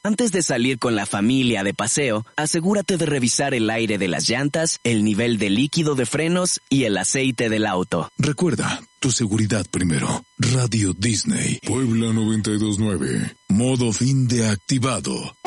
Antes de salir con la familia de paseo, asegúrate de revisar el aire de las llantas, el nivel de líquido de frenos y el aceite del auto. Recuerda, tu seguridad primero. Radio Disney. Puebla 92.9. Modo fin de activado.